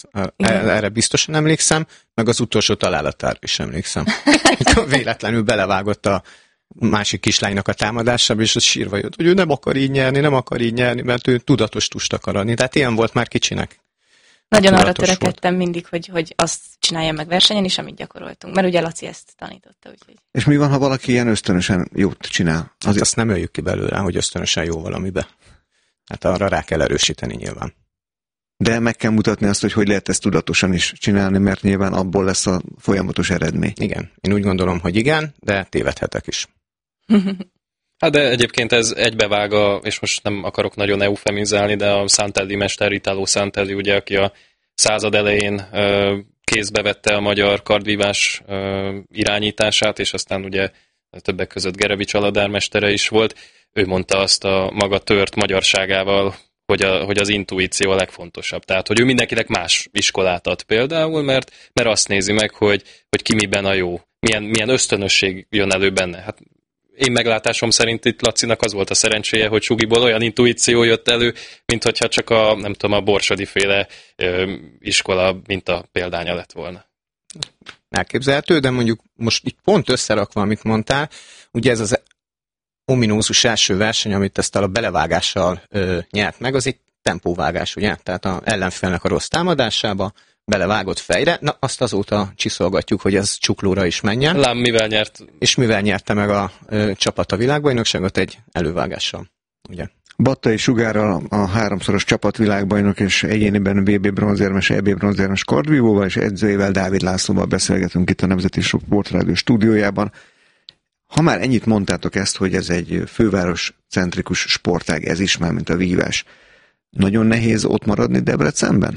Erre biztosan emlékszem, meg az utolsó találatára is emlékszem. Véletlenül belevágott a másik kislánynak a támadásába, és az sírva jött, hogy ő nem akar így nyerni, mert ő tudatos tust akar adni. Tehát ilyen volt már kicsinek. Nagyon arra törekedtem mindig, hogy azt csinálja meg versenyen is, amit gyakoroltunk. Mert ugye Laci ezt tanította. Úgyhogy. És mi van, ha valaki ilyen ösztönösen jót csinál? Hát azt nem öljük ki belőle, hogy ösztönösen jó valamibe. Hát arra rá kell erősíteni nyilván. De meg kell mutatni azt, hogy lehet ezt tudatosan is csinálni, mert nyilván abból lesz a folyamatos eredmény. Igen, én úgy gondolom, hogy igen, de tévedhetek is. Hát de egyébként ez egybevág, és most nem akarok nagyon eufemizálni, de a Santelli mester, Italo Santelli, ugye, aki a század elején kézbe vette a magyar kardvívás irányítását, és aztán ugye többek között Gerevics Aladármestere is volt. Ő mondta azt a maga tört magyarságával, hogy az intuíció a legfontosabb. Tehát, hogy ő mindenkinek más iskolát ad például, mert azt nézi meg, hogy ki miben a jó. Milyen ösztönösség jön elő benne. Hát én meglátásom szerint itt Lacinak az volt a szerencséje, hogy Sugiból olyan intuíció jött elő, mint hogyha csak a Borsodi féle iskola mint a példánya lett volna. Elképzelhető, de mondjuk most itt pont összerakva, amit mondtál, ugye ez az ominózus első verseny, amit ezt a belevágással nyert meg, az egy tempóvágás, ugye? Tehát az ellenfélnek a rossz támadásába belevágott fejre, na azt azóta csiszolgatjuk, hogy ez csuklóra is menjen. Lám mivel nyert? És mivel nyerte meg a csapat a világbajnokságot egy elővágással, ugye? Battai Sugárral a 3-szoros csapatvilágbajnok és egyéniben VB bronzérmes, EB bronzérmes kardvívóval és edzőjével, Dávid Lászlóval beszélgetünk itt a Nemzeti Sportrádió stúdiójában. Ha már ennyit mondtátok ezt, hogy ez egy főváros-centrikus sportág, ez is már, mint a vívás. Nagyon nehéz ott maradni Debrecenben?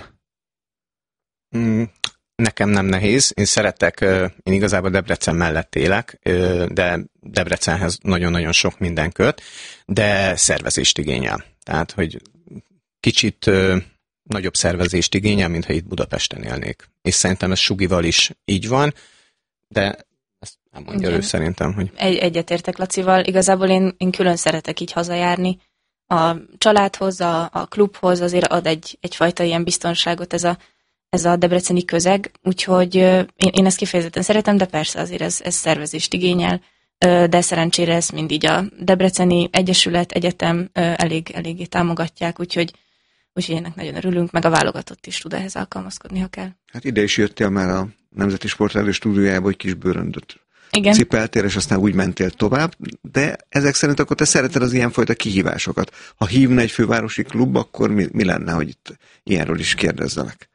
Nekem nem nehéz. Én szeretek, én igazából Debrecen mellett élek, de Debrecenhez nagyon-nagyon sok minden köt, de szervezést igényel. Tehát, hogy kicsit nagyobb szervezést igényel, mintha itt Budapesten élnék. És szerintem ez Sugival is így van, de ezt elmondja ő szerintem, hogy... Egyetértek Lacival. Igazából én külön szeretek így hazajárni. A családhoz, a klubhoz azért ad egyfajta ilyen biztonságot ez a debreceni közeg, úgyhogy én ezt kifejezetten szeretem, de persze azért ez szervezést igényel, de szerencsére ezt mind így a Debreceni Egyesület, Egyetem eléggé támogatják, úgyhogy ennek nagyon örülünk, meg a válogatott is tud ehhez alkalmazkodni, ha kell. Hát ide is jöttél már a Nemzeti Sportrádió stúdiójába, hogy kis bőröndöt cipeltél, és aztán úgy mentél tovább, de ezek szerint akkor te szereted az ilyenfajta kihívásokat. Ha hívna egy fővárosi klub, akkor mi lenne, hogy itt ilyenről is kérdezzenek?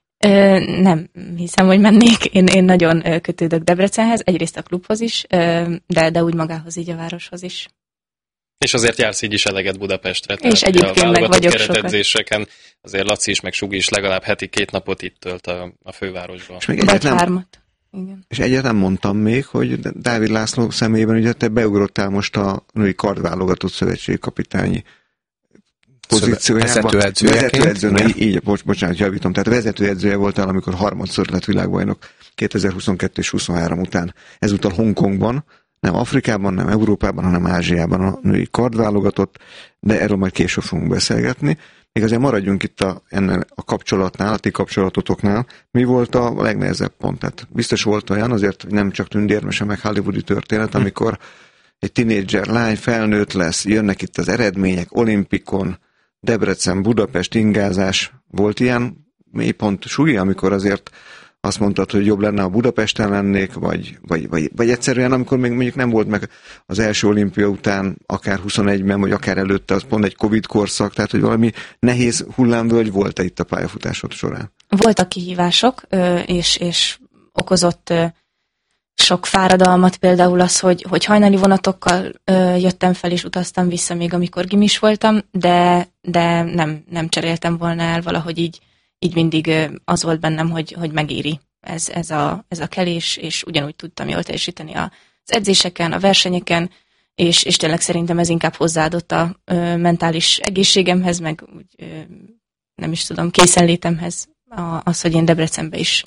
Nem hiszem, hogy mennék. Én nagyon kötődök Debrecenhez, egyrészt a klubhoz is, de úgy magához, így a városhoz is. És azért jársz így is eleget Budapestre. És egyébként meg vagyok keretedzéseken azért Laci is, meg Sugi is legalább heti 2 napot itt tölt a fővárosban. Vagy 3. Igen. És egyáltalán mondtam még, hogy Dávid László személyében ugye te beugrottál most a női kardválogatott szövetségi kapitányi pozíciójában. Vezetőedzője, így, bocsánat, javítom. Tehát vezetőedzője voltál, amikor harmadszor lett világbajnok 2022 és 23 után. Ezúttal Hongkongban, nem Afrikában, nem Európában, hanem Ázsiában a női kardválogatott, de erről majd később fogunk beszélgetni. Még azért maradjunk itt ennél a kapcsolatnál, a ti kapcsolatotoknál. Mi volt a legnehezebb pont? Tehát biztos volt olyan, azért nem csak tündérmese, meg hollywoodi történet, amikor egy tinédzser lány felnőtt lesz, jönnek itt az eredmények, olimpikon, Debrecen, Budapest, ingázás. Volt ilyen mélypont, Sugi, amikor azért azt mondtad, hogy jobb lenne, ha Budapesten lennék, vagy egyszerűen, amikor még mondjuk nem volt meg az első olimpia után, akár 21-ben, vagy akár előtte, az pont egy Covid korszak, tehát hogy valami nehéz hullámvölgy volt-e itt a pályafutásod során? Voltak kihívások, és okozott sok fáradalmat, például az, hogy hajnali vonatokkal jöttem fel, és utaztam vissza még, amikor gimis voltam, de nem cseréltem volna el, valahogy így mindig az volt bennem, hogy megéri ez a kelés, és ugyanúgy tudtam jól teljesíteni az edzéseken, a versenyeken, és tényleg szerintem ez inkább hozzáadott a mentális egészségemhez, meg úgy, nem is tudom, készenlétemhez az, hogy én Debrecenbe is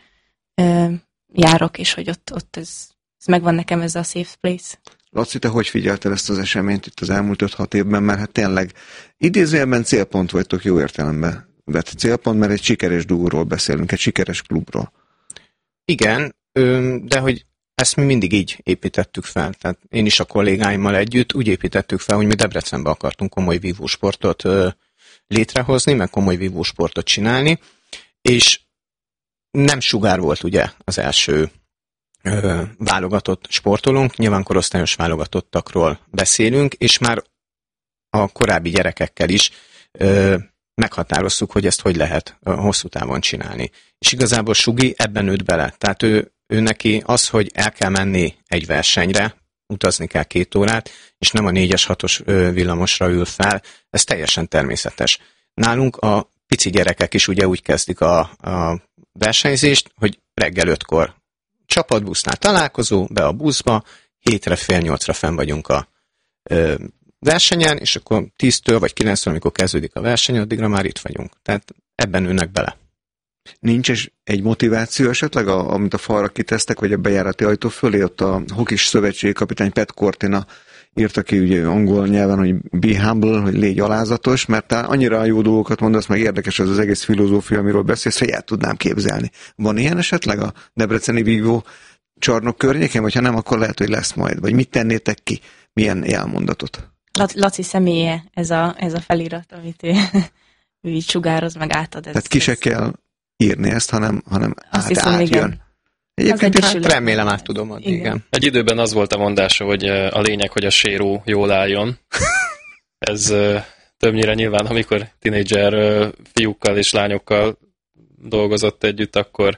járok, és hogy ott ez megvan nekem, ez a safe place. Laci, te hogy figyelted ezt az eseményt itt az elmúlt 5-6 évben, mert hát tényleg idézőjelben célpont vagytok jó értelemben vett célpont, mert egy sikeres duóról beszélünk, egy sikeres klubról. Igen, de hogy ezt mi mindig így építettük fel. Tehát én is a kollégáimmal együtt úgy építettük fel, hogy mi Debrecenben akartunk komoly vívósportot létrehozni, meg komoly vívósportot csinálni, és nem Sugár volt ugye az első válogatott sportolónk, nyilván korosztályos válogatottakról beszélünk, és már a korábbi gyerekekkel is meghatároztuk, hogy ezt hogy lehet hosszú távon csinálni. És igazából Sugi ebben nőtt bele. Tehát ő neki az, hogy el kell menni egy versenyre, utazni kell 2 órát, és nem a 4-es, 6-os villamosra ül fel, ez teljesen természetes. Nálunk a pici gyerekek is ugye úgy kezdik a versenyzést, hogy reggel 5-kor csapatbusznál találkozó, be a buszba, 7-re, fél 8-ra fenn vagyunk a versenyen, és akkor 10-től vagy 9-től, amikor kezdődik a verseny, addigra már itt vagyunk. Tehát ebben ülnek bele. Nincs egy motiváció esetleg, amit a falra kitesztek, vagy a bejárati ajtó fölé, ott a Hokis szövetségi kapitány Pat Cortina írta ki ugye angol nyelven, hogy be humble, hogy légy alázatos, mert te annyira jó dolgokat mondasz, meg érdekes az egész filozófia, amiről beszélsz, hogy el tudnám képzelni. Van ilyen esetleg a debreceni vívó csarnok környéken, vagy ha nem, akkor lehet, hogy lesz majd. Vagy mit tennétek ki? Milyen elmondatot? Laci személye ez a felirat, amit ő így sugároz, meg átad. Tehát ki se kell írni ezt, hanem átjön. Igen. Egyébként hát remélem át tudom adni, igen. Egy időben az volt a mondása, hogy a lényeg, hogy a séró jól álljon. Ez többnyire nyilván, amikor tinédzser fiúkkal és lányokkal dolgozott együtt, akkor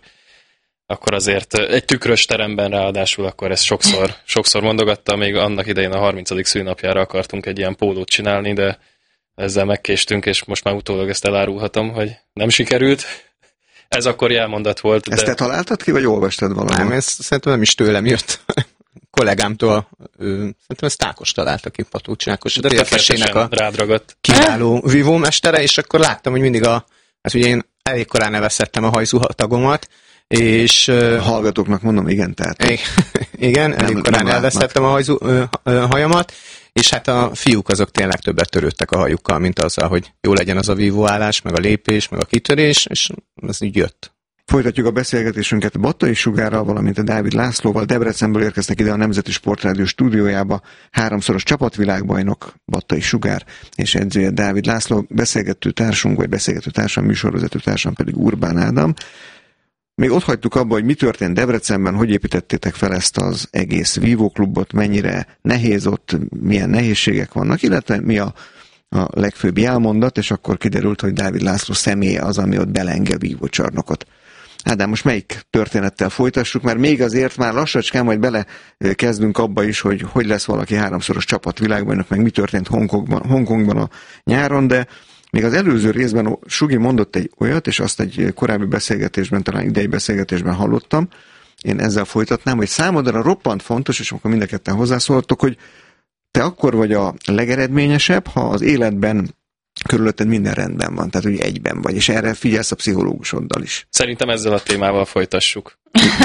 azért egy tükrös teremben ráadásul akkor ezt sokszor mondogatta, még annak idején a 30. szülinapjára akartunk egy ilyen pólót csinálni, de ezzel megkéstünk, és most már utólag ezt elárulhatom, hogy nem sikerült. Ez akkor jelmondat volt. Ezt te találtad ki, vagy olvastad valahol? Nem, ez szerintem nem is tőlem jött. Kollégámtól, szerintem ezt Ákos találta ki, Patúcs Ákos. De tökéletesen rád ragadt. Kiváló vívómestere, és akkor láttam, hogy mindig hát ugye én elég korán nevezhettem a hajzutagomat, és... Hallgatóknak mondom, igen, tehát... Igen, elég korán elvesztettem a hajamat, és hát a fiúk azok tényleg többet törődtek a hajukkal, mint azzal, hogy jó legyen az a vívóállás, meg a lépés, meg a kitörés, és ez így jött. Folytatjuk a beszélgetésünket Battai Sugárral, valamint a Dávid Lászlóval. Debrecenből érkeztek ide a Nemzeti Sportrádió stúdiójába 3-szoros csapatvilágbajnok Battai Sugár és edzője Dávid László, beszélgető társam, műsorvezető társam pedig Urbán Ádám. Még ott hagytuk abba, hogy mi történt Debrecenben, hogy építettétek fel ezt az egész vívóklubot, mennyire nehéz ott, milyen nehézségek vannak, illetve mi a legfőbb jelmondat, és akkor kiderült, hogy Dávid László személye az, ami ott belenge a vívócsarnokot. Hát de most melyik történettel folytassuk, mert még azért már lassacskán majd belekezdünk abba is, hogy lesz valaki 3-szoros csapatvilágbajnok, meg mi történt Hongkongban a nyáron, de még az előző részben Sugi mondott egy olyat, és azt egy korábbi beszélgetésben, talán idei beszélgetésben hallottam, én ezzel folytatnám, hogy számodra roppant fontos, és akkor mind a ketten hozzászóltok, hogy te akkor vagy a legeredményesebb, ha az életben körülötted minden rendben van, tehát hogy egyben vagy, és erre figyelsz a pszichológusoddal is. Szerintem ezzel a témával folytassuk.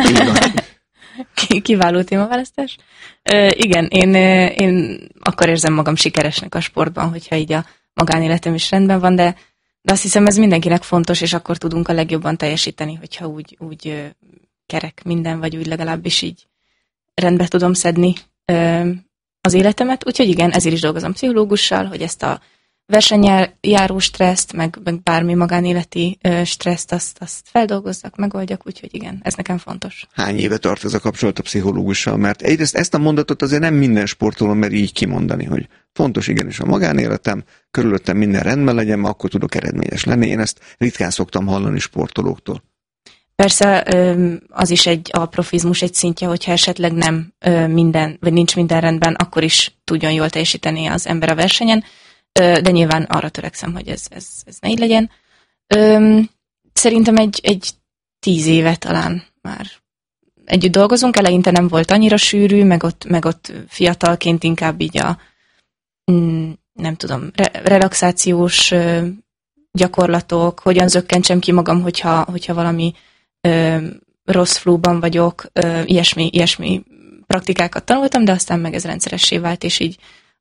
Kiváló témaválasztás. Igen, én akkor érzem magam sikeresnek a sportban, hogyha így a magánéletem is rendben van, de azt hiszem ez mindenkinek fontos, és akkor tudunk a legjobban teljesíteni, hogyha úgy kerek minden, vagy úgy legalábbis így rendbe tudom szedni az életemet. Úgyhogy igen, ezért is dolgozom pszichológussal, hogy ezt a versennyel stresszt, meg bármi magánéleti stresszt, azt feldolgozzak, megoldjak, úgyhogy igen, ez nekem fontos. Hány éve tart ez a kapcsolat a pszichológussal? Mert egyrészt ezt a mondatot azért nem minden sportoló mer így kimondani, hogy fontos igenis a magánéletem, körülöttem minden rendben legyen, mert akkor tudok eredményes lenni. Én ezt ritkán szoktam hallani sportolóktól. Persze az is a profizmus egy szintje, hogyha esetleg nem minden, vagy nincs minden rendben, akkor is tudjon jól teljesíteni az ember a versenyen, de nyilván arra törekszem, hogy ez ne így legyen. Szerintem egy 10 éve talán már együtt dolgozunk, eleinte nem volt annyira sűrű, meg ott fiatalként inkább így nem tudom, relaxációs gyakorlatok, hogyan zökkentsem ki magam, hogyha valami rossz flóban vagyok, ilyesmi praktikákat tanultam, de aztán meg ez rendszeressé vált, és így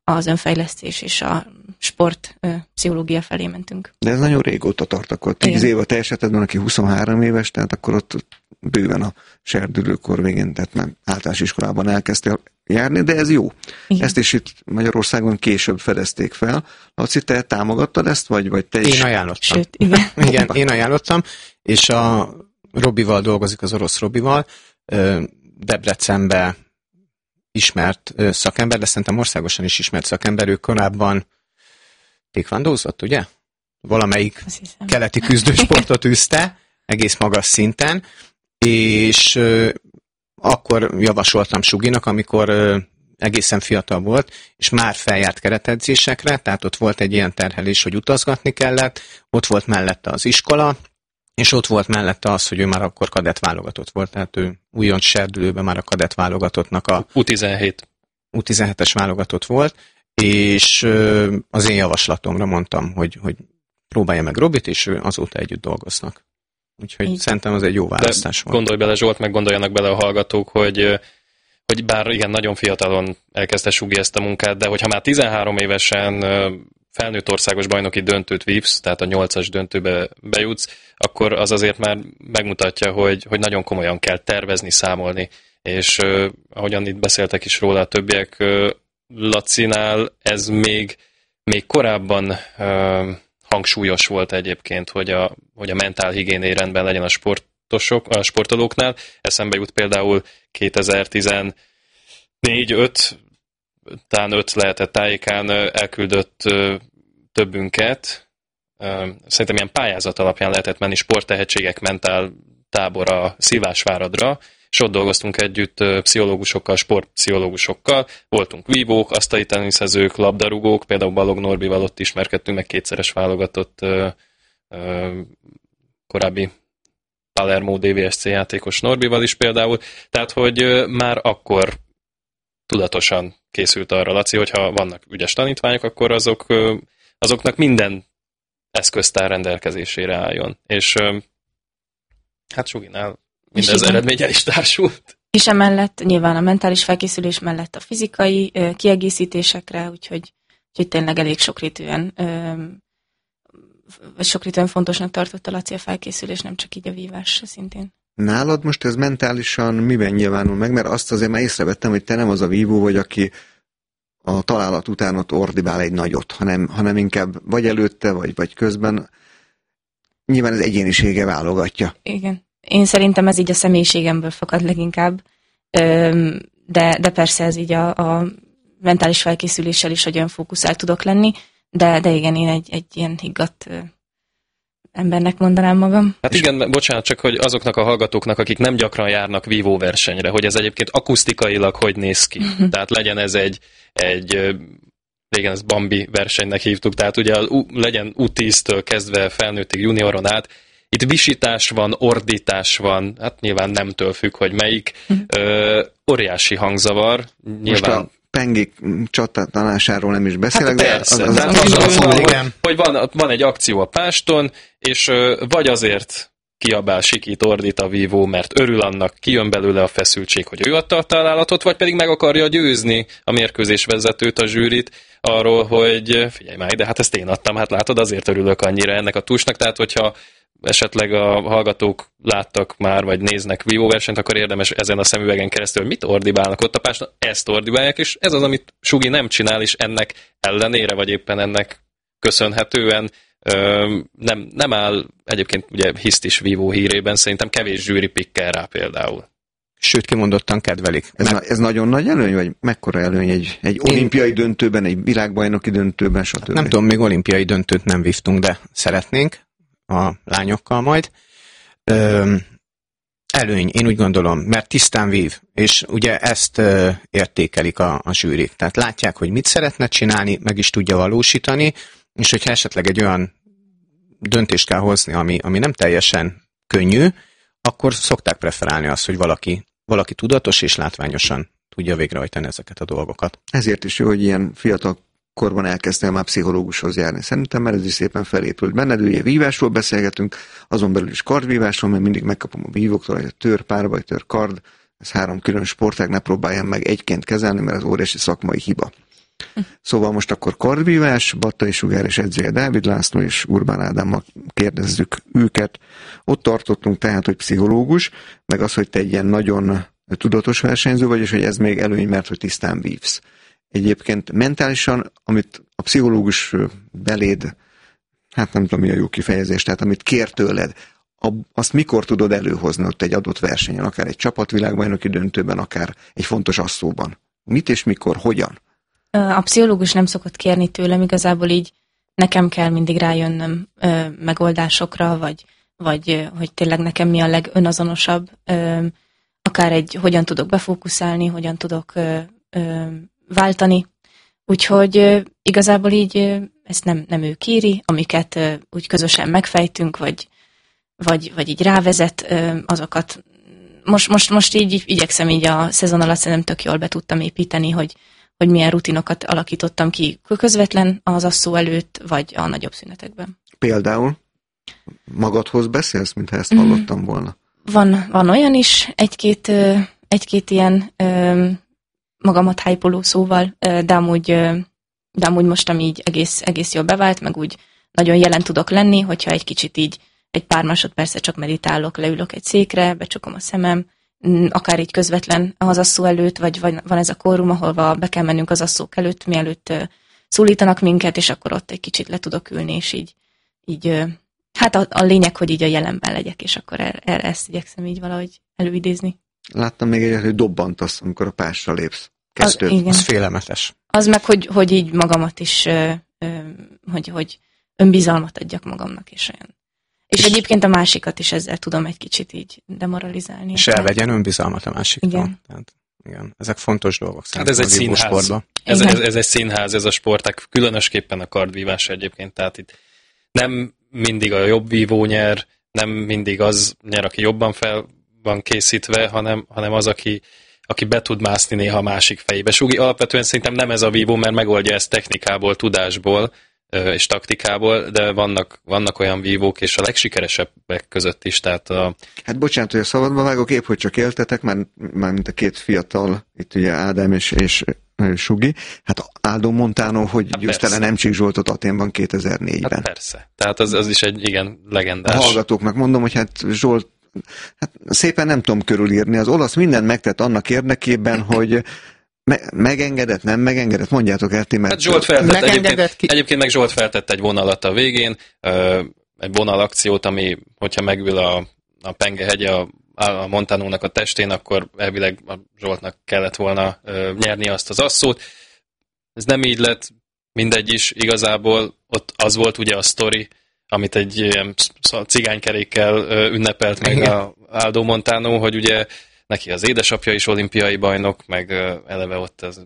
az önfejlesztés és a sport pszichológia felé mentünk. De ez nagyon régóta tart, akkor 10 év a te esetedben, aki 23 éves, tehát akkor ott bőven a serdülőkor végén, tehát már általános iskolában elkezdtél járni, de ez jó. Igen. Ezt is itt Magyarországon később fedezték fel. Laci, te támogattad ezt, vagy te is? Én ajánlottam. Sőt, igen. Igen, én ajánlottam, és a Robival dolgozik, az orosz Robival, Debrecenbe ismert szakember, de szerintem országosan is ismert szakember, ő korábban taekwondozott, ugye? Valamelyik keleti küzdősportot űzte, egész magas szinten, és akkor javasoltam Suginak, amikor egészen fiatal volt, és már feljárt keretedzésekre, tehát ott volt egy ilyen terhelés, hogy utazgatni kellett, ott volt mellette az iskola, és ott volt mellette az, hogy ő már akkor kadett válogatott volt, tehát ő újonc serdülőben már a kadett válogatottnak a U17-es válogatott volt, és az én javaslatomra mondtam, hogy próbálja meg Robit, és azóta együtt dolgoznak. Úgyhogy szerintem az egy jó választás volt. Gondolj bele, Zsolt, meg gondoljanak bele a hallgatók, hogy bár igen, nagyon fiatalon elkezdte Sugi ezt a munkát, de hogyha már 13 évesen felnőtt országos bajnoki döntőt vívsz, tehát a 8-as döntőbe bejutsz, akkor az azért már megmutatja, hogy nagyon komolyan kell tervezni, számolni, és ahogyan itt beszéltek is róla a többiek, Lacinál ez még korábban hangsúlyos volt egyébként, hogy a mentálhigiéné rendben legyen a sportolóknál. Eszembe jut például 2014-5, talán 5 lehetett tájékán elküldött többünket. Szerintem ilyen pályázat alapján lehetett menni sporttehetségek mentál tábora Szilvásváradra, és ott dolgoztunk együtt pszichológusokkal, sportpszichológusokkal. Voltunk vívók, asztali teniszezők, labdarúgók, például Balog Norbival ott ismerkedtünk, meg 2-szeres válogatott korábbi Palermo DVSC játékos Norbival is például. Tehát, hogy már akkor tudatosan készült arra Laci, hogyha vannak ügyes tanítványok, akkor azoknak minden eszköztár rendelkezésére álljon. És hát Suginál mindez eredménnyel is társult. És emellett nyilván a mentális felkészülés mellett a fizikai kiegészítésekre, úgyhogy tényleg elég sokrétűen fontosnak tartotta Laci a felkészülés, nem csak így a vívás szintén. Nálad most ez mentálisan miben nyilvánul meg? Mert azt azért már észrevettem, hogy te nem az a vívó vagy, aki a találat után ott ordibál egy nagyot, hanem inkább vagy előtte, vagy közben. Nyilván ez egyénisége válogatja. Igen. Én szerintem ez így a személyiségemből fakad leginkább, de persze ez így a mentális felkészüléssel is olyan fókuszált tudok lenni, de igen, én egy ilyen higgadt embernek mondanám magam. Hát igen, bocsánat, csak hogy azoknak a hallgatóknak, akik nem gyakran járnak vívó versenyre, hogy ez egyébként akusztikailag hogy néz ki. Tehát legyen ez egy régen ezt Bambi versenynek hívtuk, tehát ugye legyen U10-től kezdve felnőttig junioron át, itt visítás van, ordítás van, hát nyilván nemtől függ, hogy melyik, óriási hangzavar. Nyilván... Most a pengik csatátásáról nem is beszélek, hát persze, hogy van egy akció a páston, és vagy azért kiabál, sikít, ordít a vívó, mert örül annak, kijön belőle a feszültség, hogy ő adta a találatot, vagy pedig meg akarja győzni a mérkőzés vezetőt, a zsűrit arról, hogy figyelj már, de hát ezt én adtam, hát látod, azért örülök annyira ennek a túsnak, tehát hogyha esetleg a hallgatók láttak már, vagy néznek vívóversenyt, akkor érdemes ezen a szemüvegen keresztül, hogy mit ordibálnak ott a páston, ezt ordibálják, és ez az, amit Sugi nem csinál, és ennek ellenére, vagy éppen ennek köszönhetően nem áll, egyébként ugye hiszt is vívó hírében, szerintem kevés zsűri pikkel rá például. Sőt, kimondottan kedvelik. Ez nagyon nagy előny, vagy mekkora előny egy olimpiai döntőben, egy világbajnoki döntőben, stb.? Nem tudom, még olimpiai döntőt nem vívtunk, de szeretnénk a lányokkal majd. Előny, én úgy gondolom, mert tisztán vív, és ugye ezt értékelik a zsűrik. Tehát látják, hogy mit szeretne csinálni, meg is tudja valósítani, és hogyha esetleg egy olyan döntést kell hozni, ami nem teljesen könnyű, akkor szokták preferálni azt, hogy valaki tudatos és látványosan tudja végrehajtani ezeket a dolgokat. Ezért is jó, hogy ilyen fiatal korban elkezdtem már pszichológushoz járni. Szerintem, mert ez is szépen felépült benned. Ugye vívásról beszélgetünk, azon belül is kardvívásról, mert mindig megkapom a vívóktól, hogy a törpár vagy törkard, ez 3 külön sportág, ne próbáljam meg egyként kezelni, mert az óriási szakmai hiba. Szóval most akkor kardvívás, Battai Sugár és edzője Dávid László és Urbán Ádámmal kérdezzük őket. Ott tartottunk tehát, hogy pszichológus, meg az, hogy te egy ilyen nagyon tudatos versenyző vagy, és hogy ez még előny, mert hogy tisztán vívsz. Egyébként mentálisan, amit a pszichológus beléd, hát nem tudom mi a jó kifejezés, tehát amit kér tőled, azt mikor tudod előhozni ott egy adott versenyen, akár egy csapatvilágbajnoki döntőben, akár egy fontos asszóban? Mit és mikor, hogyan? A pszichológus nem szokott kérni tőlem, igazából így nekem kell mindig rájönnöm megoldásokra, vagy hogy tényleg nekem mi a legönazonosabb, akár hogyan tudok befókuszálni, hogyan tudok váltani. Úgyhogy igazából így ezt nem ő kéri, amiket úgy közösen megfejtünk, vagy így rávezet, azokat. Most így igyekszem így a szezon alatt szerintem tök jól be tudtam építeni, hogy milyen rutinokat alakítottam ki közvetlen az asszó előtt, vagy a nagyobb szünetekben. Például magadhoz beszélsz, mintha ezt hallottam volna? Van olyan is, egy-két ilyen magamat hype-oló szóval, de amúgy mostam így egész jól bevált, meg úgy nagyon jelen tudok lenni, hogyha egy kicsit így egy pár másodpercet csak meditálok, leülök egy székre, becsukom a szemem, akár így közvetlen az asszó előtt, vagy van ez a kórum, ahol be kell mennünk az asszók előtt, mielőtt szólítanak minket, és akkor ott egy kicsit le tudok ülni, és így hát a lényeg, hogy így a jelenben legyek, és akkor ezt igyekszem így valahogy előidézni. Láttam még egyet, hogy dobbantasz, amikor a pásra lépsz. Az félelmetes. Az meg, hogy így magamat is, hogy önbizalmat adjak magamnak, és olyan. És egyébként a másikat is ezzel tudom egy kicsit így demoralizálni. És elvegyen önbizalmat a másiktól. Igen. Tehát, igen. Ezek fontos dolgok szerintem. Hát ez egy színház. Ez egy színház, ez a sporták, különösképpen a kardvívás egyébként. Tehát itt nem mindig a jobb vívó nyer, nem mindig az nyer, aki jobban fel van készítve, hanem az, aki be tud mászni néha a másik fejébe. Sugi alapvetően szerintem nem ez a vívó, mert megoldja ezt technikából, tudásból és taktikából, de vannak olyan vívók, és a legsikeresebbek között is. Tehát Hát bocsánat, hogy a szabadba vágok, épp hogy csak éltetek, már mint a két fiatal, itt ugye Ádám és Sugi. Hát Aldo Montano, hogy győzte le Nemcsik Zsoltot Athénban 2004-ben. Hát persze. Tehát az is egy igen legendás. A hallgatóknak mondom, hogy hát Zsolt, hát szépen nem tudom körülírni. Az olasz mindent megtett annak érdekében, hogy megengedett, nem megengedett, mondjátok el ti, mert... Hát Zsolt feltett, egyébként meg Zsolt feltett egy vonalat a végén, egy vonalakciót, ami, hogyha megül a Penge hegye a Montanónak a testén, akkor elvileg a Zsoltnak kellett volna nyerni azt az asszót. Ez nem így lett, mindegy is, igazából ott az volt ugye a sztori, amit egy ilyen cigánykerékkel ünnepelt meg a Aldo Montano, hogy ugye neki az édesapja is olimpiai bajnok, meg eleve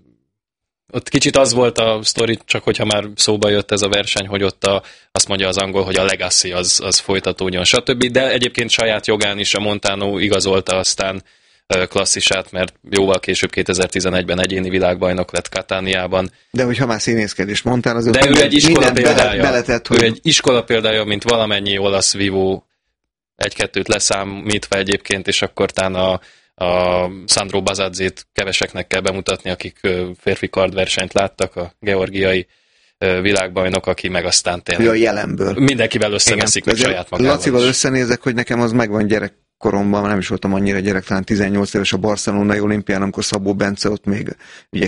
ott kicsit az volt a sztori, csak hogyha már szóba jött ez a verseny, hogy ott azt mondja az angol, hogy a legacy az folytatódjon, stb. De egyébként saját jogán is a Montano igazolta aztán klasszisát, mert jóval később 2011-ben egyéni világbajnok lett Katániában. De hogyha már színészkedést mondtál, az de ő egy iskola példája. Beletett, hogy... Ő egy iskola példája, mint valamennyi olasz vívó, egy-kettőt leszámítva egyébként, és akkor tán a Sandro Bazazzét keveseknek kell bemutatni, akik férfi kardversenyt láttak, a georgiai világbajnok, aki meg aztán tényleg a jelenből. Mindenkivel összeveszik, meg saját magával. Lacival összenézek, hogy nekem az megvan gyerekkoromban, nem is voltam annyira gyerek, talán 18 éves a barcelonai olimpián, amikor Szabó Bence ott még ugye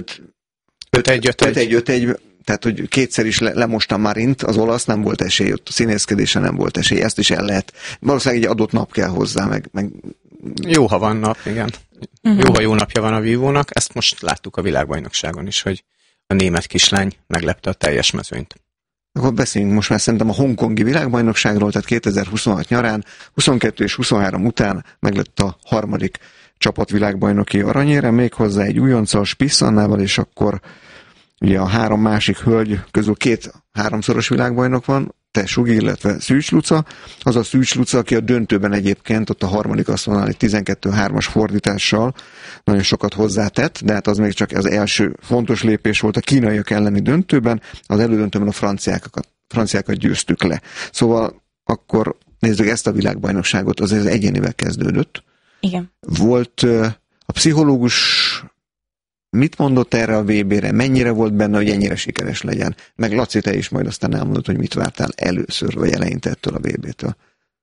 5-1, tehát hogy kétszer is lemostam Marint, az olasz, nem volt esély, ott a színészkedése nem volt esély, ezt is el lehet. Valószínűleg egy adott nap kell hozzá, meg... Jó, ha van nap, igen. Jó, ha jó napja van a vívónak, ezt most láttuk a világbajnokságon is, hogy a német kislány meglepte a teljes mezőnyt. Akkor beszéljünk most már szerintem a hongkongi világbajnokságról, tehát 2026 nyarán, 22 és 23 után meglett a harmadik csapatvilágbajnoki aranyérem, méghozzá egy újonccal, Spisz Annával, és akkor ugye a három másik hölgy közül 2 háromszoros világbajnok van, te Sugi, illetve Szűcs Luca. Az a Szűcs Luca, aki a döntőben egyébként, ott a harmadik asztalnál egy 12-3-as fordítással nagyon sokat hozzátett, de hát az még csak az első fontos lépés volt a kínaiak elleni döntőben, az elődöntőben a franciákat győztük le. Szóval akkor nézzük ezt a világbajnokságot, azért az egyénivel kezdődött. Igen. Volt a pszichológus mit mondott erre a VB-re, mennyire volt benne, hogy ennyire sikeres legyen? Meg Laci, te is majd aztán elmondod, hogy mit vártál először, vagy eleinte ettől a VB-től.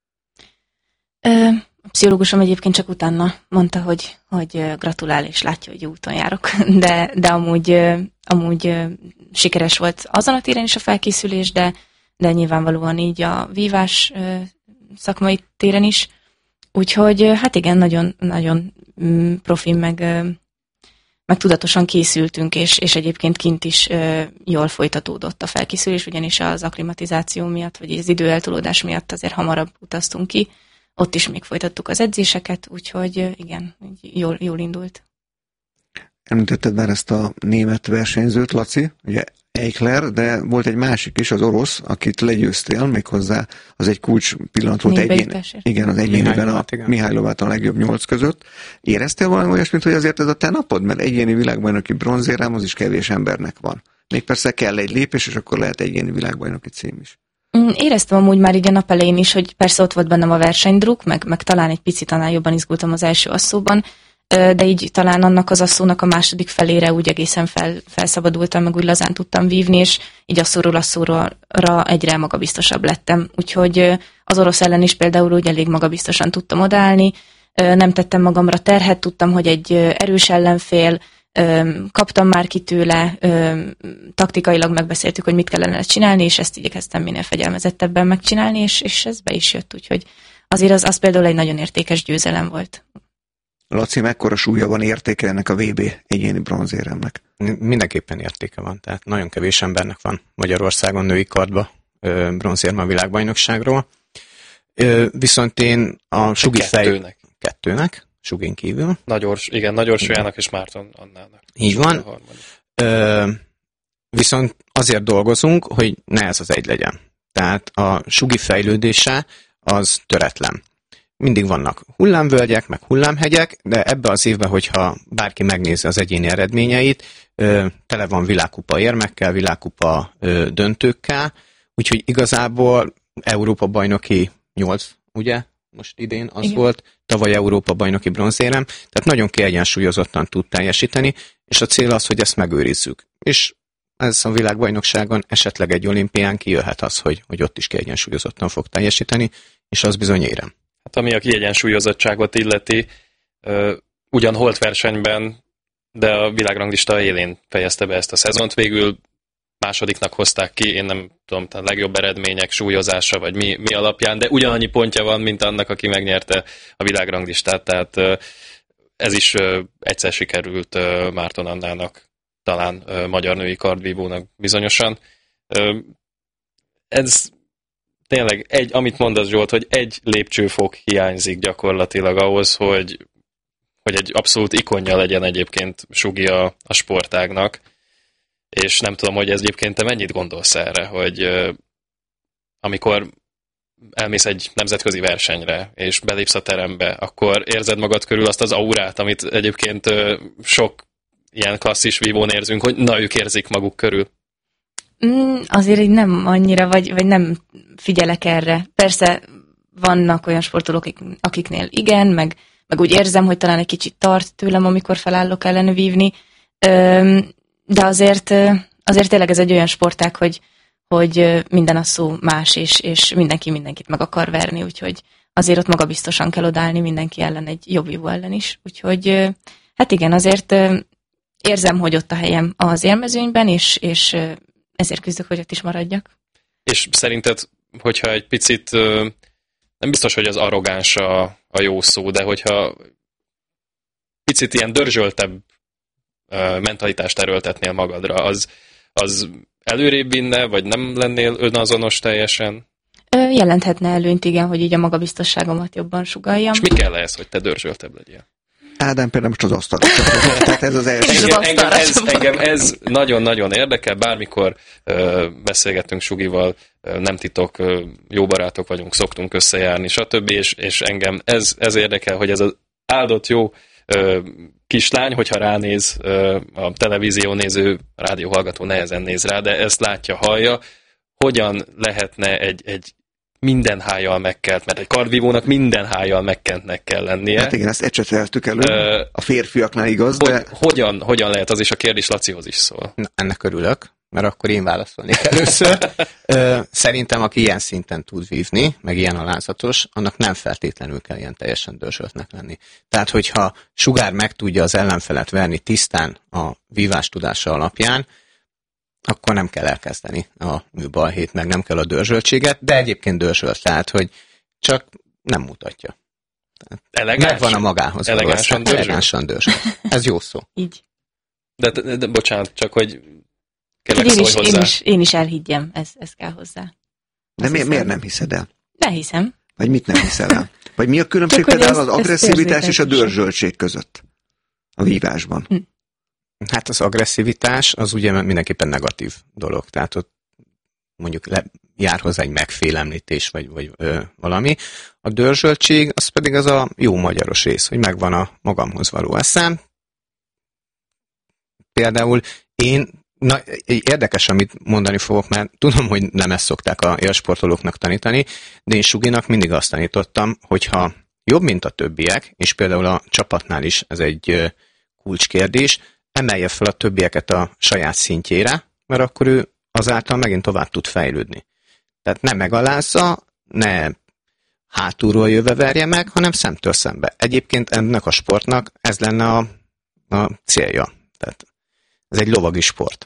A pszichológusom egyébként csak utána mondta, hogy gratulál, és látja, hogy jó úton járok, de amúgy sikeres volt azon a téren is a felkészülés, de nyilvánvalóan így a vívás szakmai téren is. Úgyhogy hát igen, nagyon, nagyon profi, meg tudatosan készültünk, és egyébként kint is jól folytatódott a felkészülés, ugyanis az akklimatizáció miatt, vagy az időeltolódás miatt azért hamarabb utaztunk ki. Ott is még folytattuk az edzéseket, úgyhogy igen, jól indult. Említetted már ezt a német versenyzőt, Laci, ugye Eichler, de volt egy másik is, az orosz, akit legyőztél, méghozzá az egy kulcs pillanat volt igen, az egyéniben a Mihajlovát a legjobb 8 között. Éreztél valami olyasmit, hogy azért ez a te napod? Mert egyéni világbajnoki bronzérám az is kevés embernek van. Még persze kell egy lépés, és akkor lehet egyéni világbajnoki cím is. Éreztem amúgy már így a nap elején is, hogy persze ott volt bennem a versenydruk, meg talán egy picit annál jobban izgultam az első asszóban, de így talán annak az asszónak a második felére úgy egészen felszabadultam, meg úgy lazán tudtam vívni, és így asszóra egyre magabiztosabb lettem. Úgyhogy az orosz ellen is például úgy elég magabiztosan tudtam odaállni, nem tettem magamra terhet, tudtam, hogy egy erős ellenfél, kaptam már ki tőle, taktikailag megbeszéltük, hogy mit kellene csinálni, és ezt igyekeztem minél fegyelmezettebben megcsinálni, és ez be is jött, úgyhogy azért az például egy nagyon értékes győzelem volt. Laci, mekkora súlya van, értéke ennek a VB egyéni bronzéremnek? Mindenképpen értéke van, tehát nagyon kevés embernek van Magyarországon női kardba bronzérem a világbajnokságról. Viszont én a Sugi kettőnek, Sugin kívül. Nagy Orsolyának és Márton Annának. Így van. Viszont azért dolgozunk, hogy ne ez az egy legyen. Tehát a Sugi fejlődése az töretlen. Mindig vannak hullámvölgyek, meg hullámhegyek, de ebbe az évben, hogyha bárki megnézi az egyéni eredményeit, tele van világkupa érmekkel, világkupa döntőkkel, úgyhogy igazából Európa-bajnoki 8, ugye? Most idén az igen. Volt, tavaly Európa-bajnoki bronzérem, tehát nagyon kiegyensúlyozottan tud teljesíteni, és a cél az, hogy ezt megőrizzük. És ez a világbajnokságon esetleg egy olimpián kijöhet az, hogy ott is kiegyensúlyozottan fog teljesíteni, és az bizony érem. Hát ami a kiegyensúlyozottságot illeti, ugyan holt versenyben, de a világranglista élén fejezte be ezt a szezont. Végül másodiknak hozták ki, én nem tudom, a legjobb eredmények súlyozása, vagy mi alapján, de ugyanannyi pontja van, mint annak, aki megnyerte a világranglistát, tehát ez is egyszer sikerült Márton Annának, talán magyar női kardvívónak bizonyosan. Ez tényleg amit mondasz, Zsolt, hogy egy lépcsőfok hiányzik gyakorlatilag ahhoz, hogy egy abszolút ikonja legyen egyébként Sugi a sportágnak, és nem tudom, hogy ez egyébként te mennyit gondolsz erre, hogy amikor elmész egy nemzetközi versenyre, és belépsz a terembe, akkor érzed magad körül azt az aurát, amit egyébként sok ilyen klasszis vívón érzünk, hogy na, ők érzik maguk körül. Azért így nem annyira, vagy nem figyelek erre. Persze vannak olyan sportolók, akiknél igen, meg úgy érzem, hogy talán egy kicsit tart tőlem, amikor felállok ellene vívni, de azért tényleg ez egy olyan sportág, hogy minden a szó más, és mindenki mindenkit meg akar verni, úgyhogy azért ott magabiztosan kell odállni mindenki ellen, egy jobb vívó ellen is. Úgyhogy hát igen, azért érzem, hogy ott a helyem az élmezőnyben, és ezért küzdök, hogy ott is maradjak. És szerinted, hogyha egy picit, nem biztos, hogy az arrogáns a jó szó, de hogyha picit ilyen dörzsöltebb mentalitást erőltetnél magadra, az előrébb vinne, vagy nem lennél önazonos teljesen? Jelenthetne előnyt, igen, hogy így a magabiztosságomat jobban sugaljam. És mi kell ehhez, hogy te dörzsöltebb legyél? Ádám például most az asztalra. Tehát ez az első. Engem ez nagyon-nagyon érdekel, bármikor beszélgettünk Sugival, nem titok, jó barátok vagyunk, szoktunk összejárni, stb. És engem ez érdekel, hogy ez az áldott jó kislány, hogyha ránéz, a televízió néző, a rádióhallgató nehezen néz rá, de ezt látja, hallja, hogyan lehetne egy minden hájjal megkelt, mert egy kardvívónak minden hájjal megkentnek kell lennie. Hát igen, ezt ecseteltük elő, a férfiaknál igaz, de... Hogyan lehet, az is a kérdés Lacihoz is szól. Na, ennek örülök, mert akkor én válaszolnék először. Szerintem, aki ilyen szinten tud vívni, meg ilyen alázatos, annak nem feltétlenül kell ilyen teljesen dörzsöltnek lenni. Tehát, hogyha sugár meg tudja az ellenfelet verni tisztán a vívás tudása alapján, akkor nem kell elkezdeni a műbalhét, meg nem kell a dörzsöltséget, de egyébként dörzsölt, tehát, hogy csak nem mutatja. Megvan a magához. Elegánsan dörzsölt. Ez jó szó. Így. De bocsánat, csak hogy kérlek szólj hozzá. Én is elhiggyem, ez kell hozzá. De miért nem hiszed el? Ne hiszem. Vagy mit nem hiszel el? Vagy mi a különbség például az agresszivitás és a dörzsöltség között a vívásban? Hát az agresszivitás az ugye mindenképpen negatív dolog, tehát ott mondjuk jár hozzá egy megfélemlítés, vagy valami. A dörzsöltség az pedig az a jó magyaros rész, hogy megvan a magamhoz való eszem. Például érdekes, amit mondani fogok, mert tudom, hogy nem ezt szokták a élsportolóknak tanítani, de én suginak mindig azt tanítottam, hogyha jobb, mint a többiek, és például a csapatnál is ez egy kulcskérdés, emelje fel a többieket a saját szintjére, mert akkor ő azáltal megint tovább tud fejlődni. Tehát ne megalázza, ne hátulról jöve verje meg, hanem szemtől szembe. Egyébként ennek a sportnak ez lenne a célja. Tehát ez egy lovagi sport.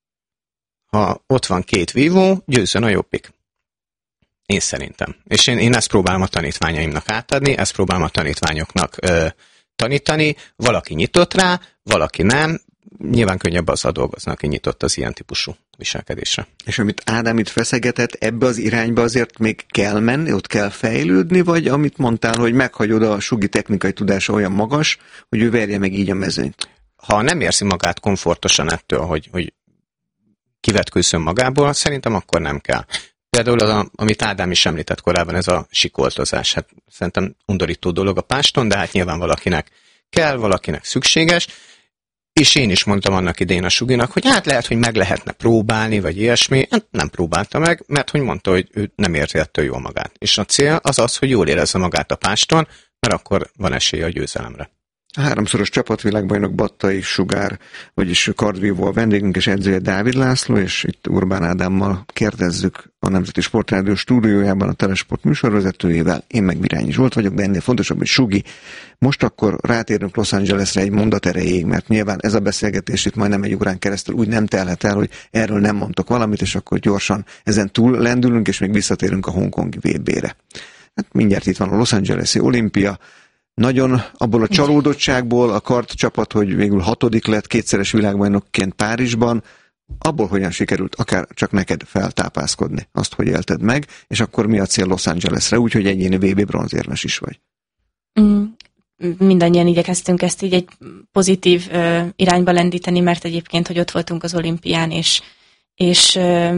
Ha ott van két vívó, győzzön a jobbik. Én szerintem. És én ezt próbálom a tanítványaimnak átadni, ezt próbálom a tanítványoknak tanítani. Valaki nyitott rá, valaki nem. Nyilván könnyebb azzal dolgozni, aki nyitott az ilyen típusú viselkedésre. És amit Ádám itt feszegetett, ebbe az irányba azért még kell menni, ott kell fejlődni, vagy amit mondtál, hogy meghagyod a sugi technikai tudása olyan magas, hogy ő verje meg így a mezőnyt? Ha nem érzi magát komfortosan ettől, hogy kivetkőzzön magából, szerintem akkor nem kell. Például amit Ádám is említett korábban, ez a sikoltozás. Hát szerintem undorító dolog a páston, de hát nyilván valakinek kell, valakinek szükséges. És én is mondtam annak idején a suginak, hogy hát lehet, hogy meg lehetne próbálni, vagy ilyesmi. Nem próbálta meg, mert hogy mondta, hogy ő nem érzi ettől jól magát. És a cél az, hogy jól érezze magát a páston, mert akkor van esélye a győzelemre. A 3-szoros csapatvilágbajnok Battai Sugár, vagyis kardvívó a vendégünk és edzője Dávid László, és itt Urbán Ádámmal kérdezzük a Nemzeti Sportrádió stúdiójában a Telesport műsorvezetőjével. Én meg Virányi Zsolt vagyok, de ennél fontosabb, hogy Sugi. Most akkor rátérünk Los Angelesre egy mondat erejéig, mert nyilván ez a beszélgetés itt majdnem egy órán keresztül úgy nem telhet el, hogy erről nem mondtok valamit, és akkor gyorsan ezen túl lendülünk, és még visszatérünk a hongkongi VB-re. Hát mindjárt itt van a Los Angeles-i olimpia. Nagyon abból a csalódottságból a kardcsapat, hogy végül 6. lett, 2-szeres világbajnokként Párizsban, abból hogyan sikerült akár csak neked feltápászkodni, azt, hogy élted meg, és akkor mi a cél Los Angelesre, úgyhogy egyéni VB bronzérmes is vagy. Mindannyian igyekeztünk ezt így egy pozitív irányba lendíteni, mert egyébként, hogy ott voltunk az olimpián, és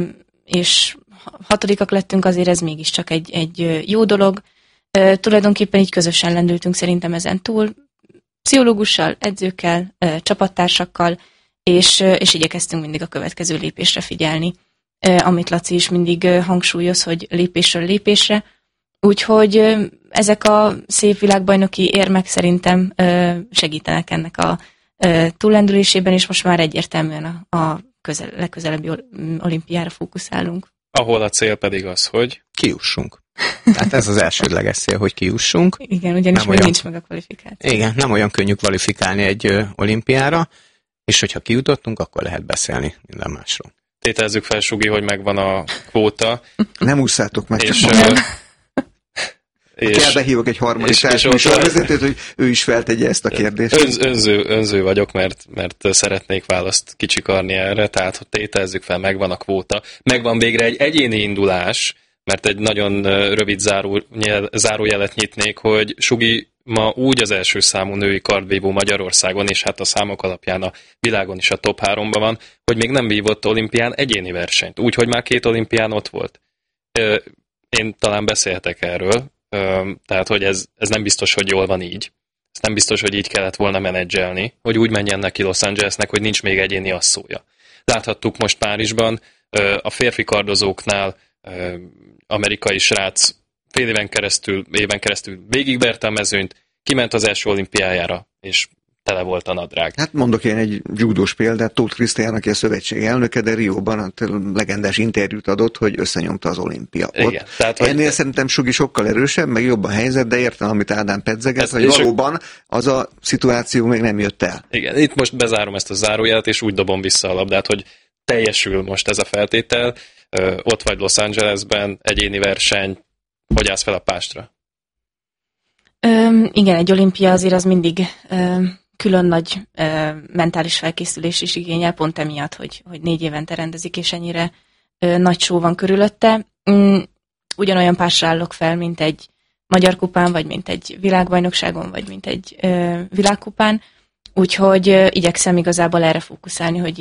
6. lettünk, azért ez mégiscsak egy jó dolog. Tulajdonképpen így közösen lendültünk szerintem ezen túl, pszichológussal, edzőkkel, csapattársakkal, és igyekeztünk mindig a következő lépésre figyelni, amit Laci is mindig hangsúlyoz, hogy lépésről lépésre. Úgyhogy ezek a szép világbajnoki érmek szerintem segítenek ennek a túllendülésében, és most már egyértelműen a legközelebbi olimpiára fókuszálunk. Ahol a cél pedig az, hogy kijussunk. Tehát ez az elsődleges cél, hogy kijussunk. Igen, ugyanis még nincs meg a kvalifikáció. Igen, nem olyan könnyű kvalifikálni egy olimpiára, és hogyha kijutottunk, akkor lehet beszélni minden másról. Tételezzük fel, Sugi, hogy megvan a kvóta. Nem ússzátok meg. És kell behívok egy harmadik társadalomvezetőt, hogy ő is feltegye ezt a kérdést. Önző vagyok, mert szeretnék választ kicsikarni erre, tehát hogy tételezzük fel, megvan a kvóta, megvan végre egy egyéni indulás, mert egy nagyon rövid zárójelet nyitnék, hogy Sugi ma úgy az első számú női kardvívó Magyarországon, és hát a számok alapján a világon is a top 3-ban van, hogy még nem vívott olimpián egyéni versenyt, úgyhogy már 2 olimpián ott volt. Én talán beszélhetek erről, tehát hogy ez nem biztos, hogy jól van így. Ez nem biztos, hogy így kellett volna menedzselni, hogy úgy menjen neki Los Angelesnek, hogy nincs még egyéni asszója. Láthattuk most Párizsban, a férfi kardozóknál amerikai srác fél éven keresztül végigverte a mezőnyt, kiment az első olimpiájára, és tele volt a nadrág. Hát mondok én egy judós példát, Tóth Krisztián, aki a szövetség elnöke, de Rióban a legendás interjút adott, hogy összenyomta az olimpia. Igen, tehát, ennél szerintem Sugi sokkal erősebb, meg jobb a helyzet, de értem, amit Ádám pedzeget, hogy valóban az a szituáció még nem jött el. Igen, itt most bezárom ezt a zárójelet, és úgy dobom vissza a labdát, hogy teljesül most ez a feltétel, ott vagy Los Angelesben, egyéni verseny, hogy állsz fel a pástra? Igen, egy olimpia azért az mindig külön nagy mentális felkészülés is igényel, pont emiatt, hogy 4 évente rendezik, és ennyire nagy show van körülötte. Ugyanolyan pásra állok fel, mint egy magyar kupán, vagy mint egy világbajnokságon, vagy mint egy világkupán, úgyhogy igyekszem igazából erre fókuszálni, hogy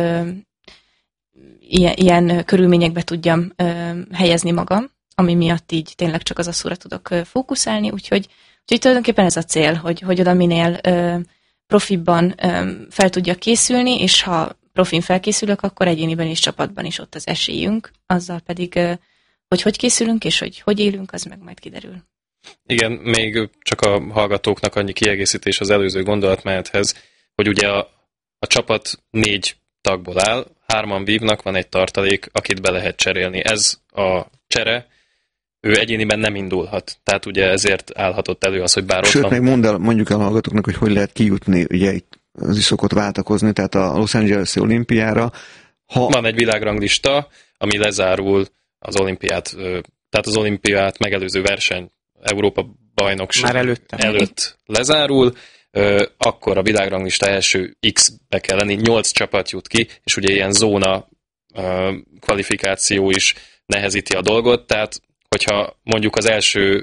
ilyen körülményekbe tudjam helyezni magam, ami miatt így tényleg csak az asszúra tudok fókuszálni, úgyhogy tulajdonképpen ez a cél, hogy oda minél profibban fel tudjak készülni, és ha profin felkészülök, akkor egyéniben és csapatban is ott az esélyünk, azzal pedig, hogy készülünk, és hogy élünk, az meg majd kiderül. Igen, még csak a hallgatóknak annyi kiegészítés az előző gondolatmenethez, hogy ugye a csapat 4 tagból áll, 3-an vívnak, van egy tartalék, akit be lehet cserélni. Ez a csere, ő egyéniben nem indulhat. Tehát ugye ezért állhatott elő az, hogy bár ott van. Sőt, meg mondjuk el a hallgatóknak, hogy lehet kijutni, ugye itt az is szokott váltakozni, tehát a Los Angeles-i olimpiára. Van egy világranglista, ami lezárul az olimpiát, tehát az olimpiát megelőző verseny Európa bajnokság előtt lezárul, akkor a világranglista első X-be kell lenni, 8 csapat jut ki, és ugye ilyen zóna kvalifikáció is nehezíti a dolgot, tehát hogyha mondjuk az első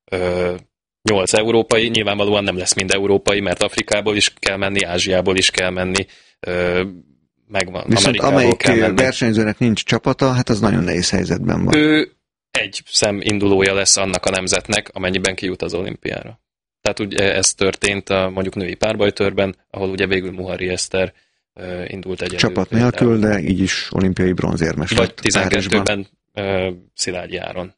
8 európai, nyilvánvalóan nem lesz mind európai, mert Afrikából is kell menni, Ázsiából is kell menni, megvan, viszont Amerikából amelyik kell menni. versenyzőnek nincs csapata, hát az nagyon nehéz helyzetben van. Ő egy szem indulója lesz annak a nemzetnek, amennyiben kijut az olimpiára. Tehát ugye ez történt a mondjuk női párbajtőrben, ahol ugye végül Muhari Eszter indult egyedül. Csapat nélkül, de így is olimpiai bronzérmes lett. Vagy 12-ben Szilágyi Áron.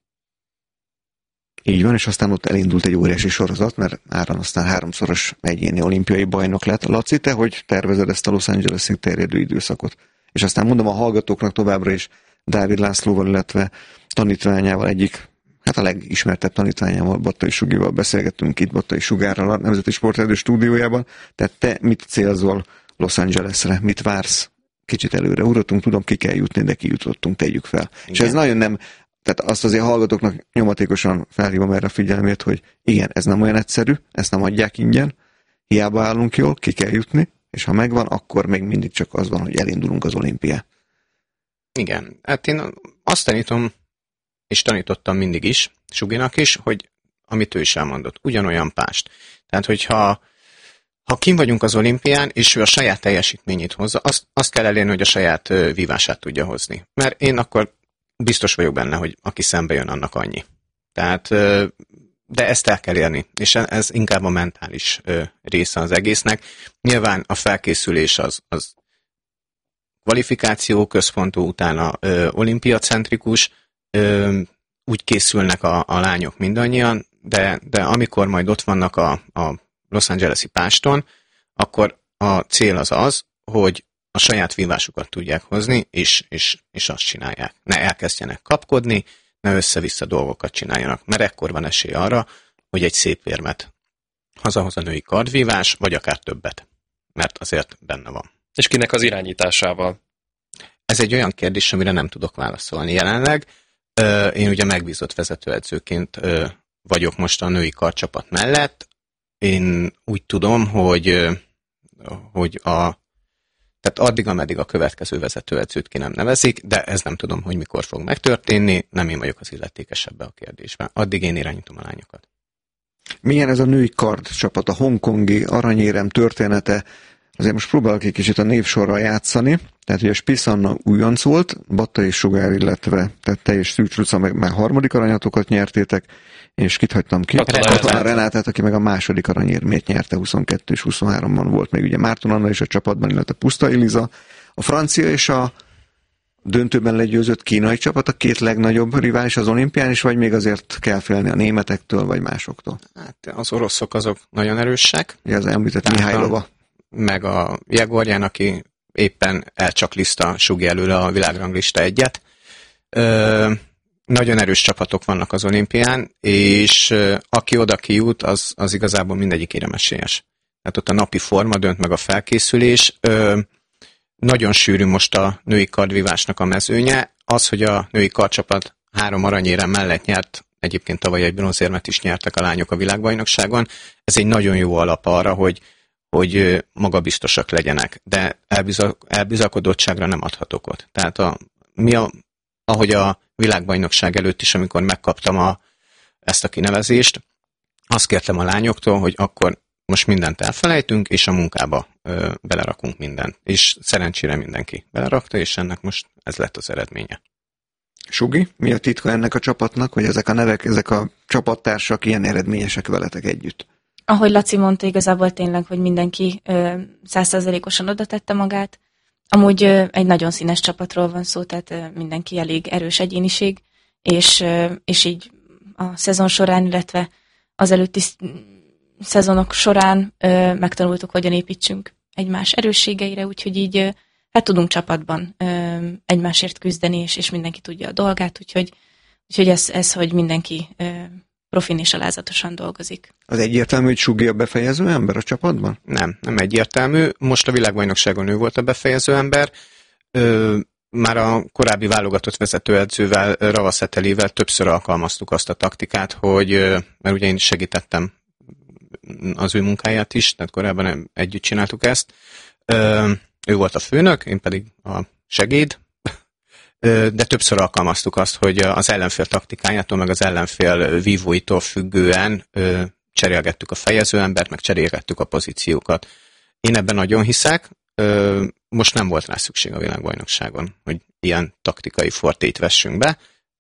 Így van, és aztán ott elindult egy óriási sorozat, mert Áron aztán 3-szoros egyéni olimpiai bajnok lett. Laci, te hogy tervezed ezt a Los Angeles-ig terjedő időszakot? És aztán mondom a hallgatóknak továbbra is Dávid Lászlóval, illetve tanítványával egyik, hát a legismertebb tanítványával, Battai Sugival beszélgettünk itt Battai Sugárral a Nemzeti Sportrádió stúdiójában. Tehát te mit célzol Los Angelesre? Mit vársz? Kicsit előre ugratunk, tudom, ki kell jutni, de kijutottunk, tegyük fel. Igen. És ez nagyon nem, tehát azt azért hallgatóknak nyomatékosan felhívom erre a figyelmét, hogy igen, ez nem olyan egyszerű, ezt nem adják ingyen, hiába állunk jól, ki kell jutni, és ha megvan, akkor még mindig csak az van, hogy elindulunk az olimpián. Igen, hát én azt tanítom, és tanítottam mindig is, Suginak is, hogy amit ő is elmondott, ugyanolyan pást. Tehát, hogyha kim vagyunk az olimpián, és ő a saját teljesítményét hozza, azt kell elérni, hogy a saját vívását tudja hozni. Mert én akkor biztos vagyok benne, hogy aki szembe jön, annak annyi. Tehát, de ezt el kell érni, és ez inkább a mentális része az egésznek. Nyilván a felkészülés az kvalifikáció központú, utána olimpiacentrikus, úgy készülnek a lányok mindannyian, de amikor majd ott vannak a Los Angeles-i páston, akkor a cél az, hogy a saját vívásukat tudják hozni, és azt csinálják. Ne elkezdjenek kapkodni, ne össze-vissza dolgokat csináljanak, mert ekkor van esély arra, hogy egy szép érmet hazahoz a női kardvívás, vagy akár többet, mert azért benne van. És kinek az irányításával? Ez egy olyan kérdés, amire nem tudok válaszolni jelenleg. Én ugye megbízott vezetőedzőként vagyok most a női kardcsapat mellett. Én úgy tudom, hogy tehát addig, ameddig a következő vezetőedzőt ki nem nevezik, de ez nem tudom, hogy mikor fog megtörténni, nem én vagyok az illetékes ebbe a kérdésben. Addig én irányítom a lányokat. Milyen ez a női kardcsapat, a hongkongi aranyérem története? Azért most próbálok egy kicsit a névsorral játszani. Tehát ugye Spisz Anna újonc volt, Battai Sugár, illetve tehát te és Szűcs Luca meg már 3. aranyatokat nyertétek, és kit hagytam ki? A Renátát, aki meg a 2. aranyérmét nyerte, 22 és 23-ban volt még ugye Márton Anna is a csapatban, illetve Pusztai Liza. A francia és a döntőben legyőzött kínai csapat a két legnagyobb rivális az olimpián is, vagy még azért kell félni a németektől, vagy másoktól? Hát az oroszok azok nagyon erősek. Ugye az említett Mihajlova. meg a Jegorján, aki éppen elcsaklista Sugi előle a világranglista egyet. Nagyon erős csapatok vannak az olimpián, és aki oda kijut, az igazából mindegyik éremesélyes. Tehát ott a napi forma dönt meg a felkészülés. Nagyon sűrű most a női kardvívásnak a mezőnye. Az, hogy a női kardcsapat 3 aranyérem mellett nyert, egyébként tavaly egy bronzérmet is nyertek a lányok a világbajnokságon, ez egy nagyon jó alap arra, hogy magabiztosak legyenek, de elbizakodottságra nem adhatok ott. Tehát ahogy a világbajnokság előtt is, amikor megkaptam ezt a kinevezést, azt kértem a lányoktól, hogy akkor most mindent elfelejtünk, és a munkába belerakunk mindent. És szerencsére mindenki belerakta, és ennek most ez lett az eredménye. Sugi, mi a titka ennek a csapatnak, hogy ezek a nevek, ezek a csapattársak ilyen eredményesek veletek együtt? Ahogy Laci mondta, igazából tényleg, hogy mindenki 100%-osan oda tette magát. Amúgy egy nagyon színes csapatról van szó, tehát mindenki elég erős egyéniség, és így a szezon során, illetve az előtti szezonok során megtanultuk, hogyan építsünk egymás erősségeire, úgyhogy így hát tudunk csapatban egymásért küzdeni, és mindenki tudja a dolgát, úgyhogy ez hogy mindenki profin és alázatosan dolgozik. Az egyértelmű, hogy Sugi a befejező ember a csapatban? Nem egyértelmű. Most a világbajnokságon ő volt a befejező ember. Már a korábbi válogatott vezetőedzővel, Ravaszetelével többször alkalmaztuk azt a taktikát, hogy, mert ugye én segítettem az ő munkáját is, tehát korábban együtt csináltuk ezt. Ő volt a főnök, én pedig a segéd, de többször alkalmaztuk azt, hogy az ellenfél taktikájától, meg az ellenfél vívóitól függően cserélgettük a fejezőembert, meg cserélgettük a pozíciókat. Én ebben nagyon hiszek, most nem volt rá szükség a világbajnokságon, hogy ilyen taktikai fortét vessünk be,